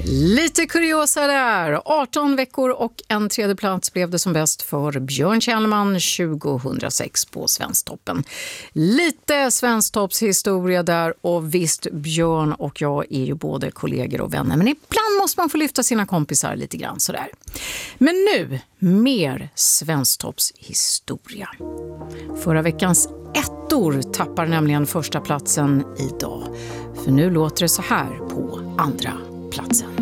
Lite kuriosa där. 18 veckor och en tredje plats blev det som bäst för Björn Kjellman 2006 på Svensktoppen. Lite Svensktoppshistoria där, och visst, Björn och jag är ju både kollegor och vänner, men ibland måste man få lyfta sina kompisar lite grann sådär. Men nu, mer Svensktoppshistoria. Förra veckans ettor tappar nämligen första platsen idag. För nu låter det så här på andra platsen.